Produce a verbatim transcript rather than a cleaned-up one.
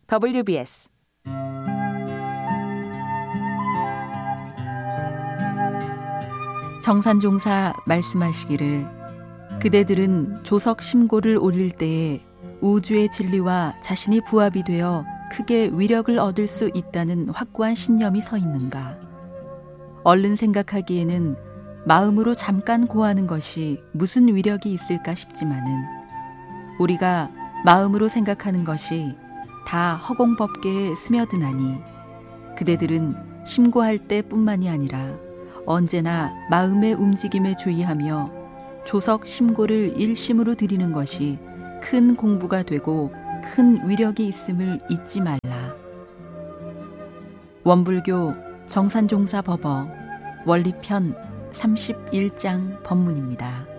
더블유비에스 정산종사 말씀하시기를 그대들은 조석 심고를 올릴 때에 우주의 진리와 자신이 부합이 되어 크게 위력을 얻을 수 있다는 확고한 신념이 서 있는가? 얼른 생각하기에는 마음으로 잠깐 고하는 것이 무슨 위력이 있을까 싶지만은 우리가 마음으로 생각하는 것이 다 허공법계에 스며드나니 그대들은 심고할 때뿐만이 아니라 언제나 마음의 움직임에 주의하며 조석 심고를 일심으로 드리는 것이 큰 공부가 되고 큰 위력이 있음을 잊지 말라. 원불교 정산종사 법어 원리편 삼십일 장 법문입니다.